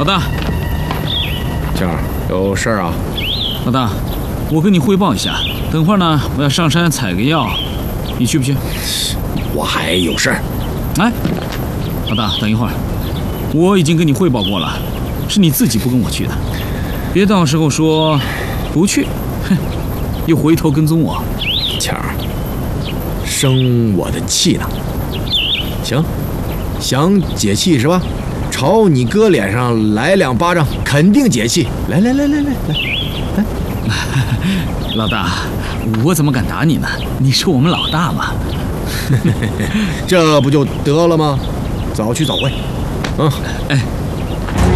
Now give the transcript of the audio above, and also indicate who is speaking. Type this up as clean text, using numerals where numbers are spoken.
Speaker 1: 老大，
Speaker 2: 静儿，有事儿啊？
Speaker 1: 老大，我跟你汇报一下，等会儿呢，我要上山采个药，你去不去？
Speaker 2: 我还有事儿。
Speaker 1: 哎，老大，等一会儿，我已经跟你汇报过了，是你自己不跟我去的，别到时候说不去，哼，又回头跟踪我。
Speaker 2: 晴儿，生我的气呢。行，想解气是吧？朝你哥脸上来2巴掌，肯定解气。来，
Speaker 1: 老大，我怎么敢打你呢？你是我们老大嘛。
Speaker 2: 这不就得了吗？早去早回。
Speaker 1: 哎。